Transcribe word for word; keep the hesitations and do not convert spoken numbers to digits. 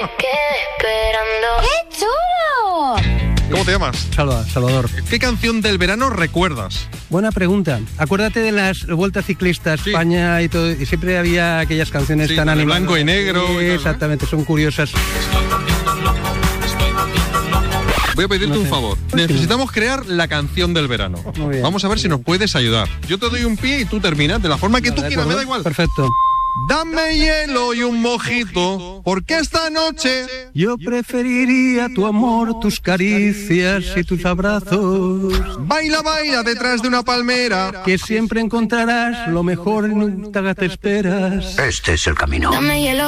¡Qué chulo! ¿Cómo te llamas? Salva, Salvador. ¿Qué canción del verano recuerdas? Buena pregunta. Acuérdate de las vueltas ciclistas, Sí. España y todo, y siempre había aquellas canciones Sí, tan la de animadas. blanco y negro y Sí, tal, ¿no? exactamente, son curiosas. Voy a pedirte No un sé. favor. ¿Por qué no? Necesitamos crear la canción del verano. Muy bien. Vamos a ver si nos puedes ayudar. Yo te doy un pie y tú terminas de la forma que Vale, tú ¿de quieras, me acuerdo? da igual. Perfecto. Dame hielo y un mojito, porque esta noche... Yo preferiría tu amor, tus caricias y tus abrazos, Baila, baila detrás de una palmera. que siempre encontrarás lo mejor y nunca te esperas. Este es el camino. Dame hielo.